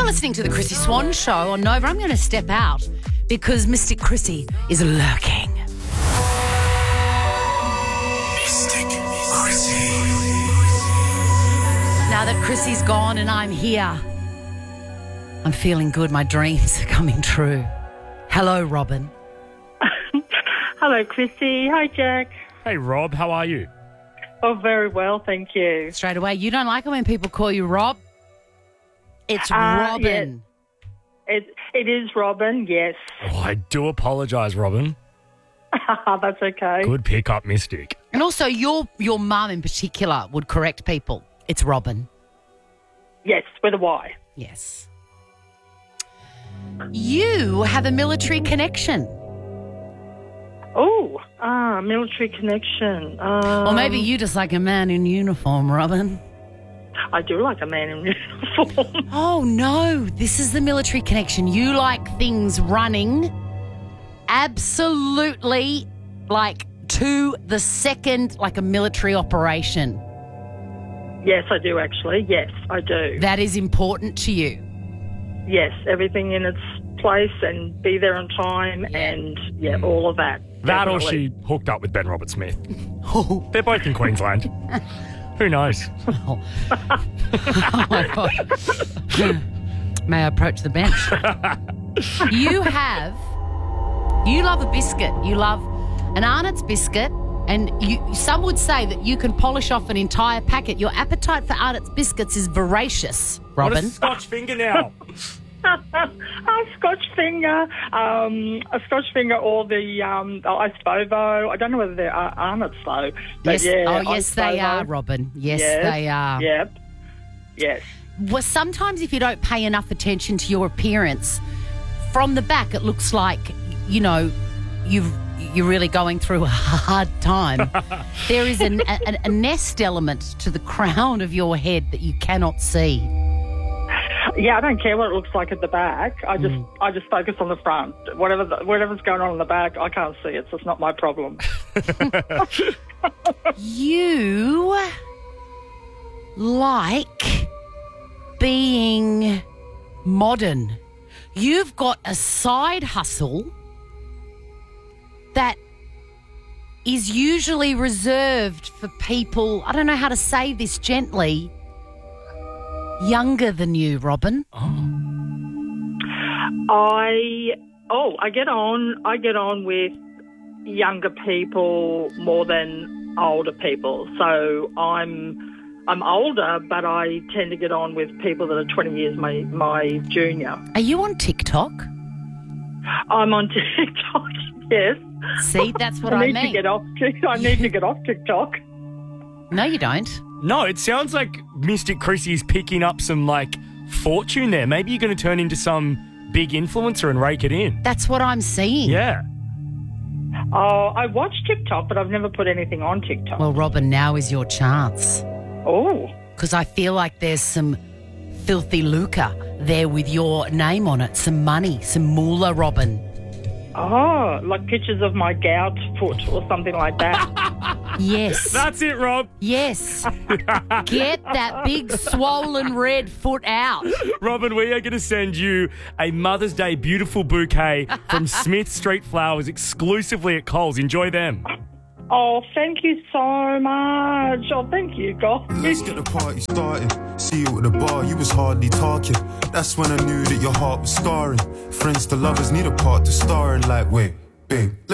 You're listening to the Chrissy Swan Show on Nova. I'm going to step out because Mystic Chrissy is lurking. Mystic Chrissy. Now that Chrissy's gone and I'm here, I'm feeling good. My dreams are coming true. Hello, Robin. Hello, Chrissy. Hi, Jack. Hey, Rob, how are you? Oh, very well, thank you. Straight away, you don't like it when people call you Rob? It's Robin. Yeah. It is Robin, yes. Oh, I do apologise, Robin. That's okay. Good pick up, Mystic. And also, your mum in particular would correct people. It's Robin. Yes, with a Y. Yes. You have a military connection. Oh, military connection. Or maybe you just like a man in uniform, Robin. I do like a man in uniform. Oh, no. This is the military connection. You like things running absolutely like to the second, like a military operation. Yes, I do, actually. Yes, I do. That is important to you. Yes, everything in its place and be there on time and, all of that. That or Definitely. she hooked up with Ben Robert Smith. Oh, They're both in Queensland. Who knows? oh my God. May I approach the bench? You love a biscuit. You love an Arnott's biscuit, and some would say that you can polish off an entire packet. Your appetite for Arnott's biscuits is voracious, What Robin. a Scotch finger now. A Scotch finger, or the Ice-Bovo. I don't know whether they're Arnott's though. But Yes. yeah, Oh, yes, they Ice-Bovo. are, Robin. Yes, Yes, they are. Yep. Yes. Well, sometimes if you don't pay enough attention to your appearance, from the back it looks like, you're really going through a hard time. There is a nest element to the crown of your head that you cannot see. Yeah, I don't care what it looks like at the back. I just focus on the front. Whatever's going on in the back, I can't see it, so it's not my problem. You like being modern. You've got a side hustle that is usually reserved for people, I don't know how to say this gently, younger than you, Robin. I get on with younger people more than older people. So I'm older, but I tend to get on with people that are 20 years my junior. Are you on TikTok? I'm on TikTok, yes. See, that's what I need mean. to get off. I need to get off TikTok. No, you don't. No, it sounds like Mystic Chrissy's picking up some, fortune there. Maybe you're going to turn into some big influencer and rake it in. That's what I'm seeing. Yeah. Oh, I watch TikTok, but I've never put anything on TikTok. Well, Robin, now is your chance. Oh. Because I feel like there's some filthy lucre there with your name on it. Some money, some moolah, Robin. Oh, like pictures of my gout foot or something like that. Yes. That's it, Rob. Yes. Get that big swollen red foot out. Robin, we are going to send you a Mother's Day beautiful bouquet from Smith Street Flowers exclusively at Coles. Enjoy them. Oh, thank you so much. Oh, thank you, God. Let's get the party started. See you at the bar, you was hardly talking. That's when I knew that your heart was scarring. Friends to lovers need a part to star in, like, wait, babe.